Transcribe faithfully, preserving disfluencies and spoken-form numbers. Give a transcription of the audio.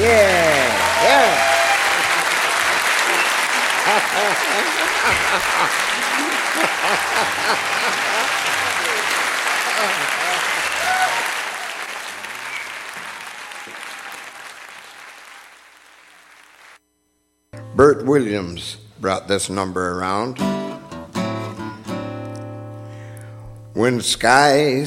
Yeah, yeah. Bert Williams brought this number around. When skies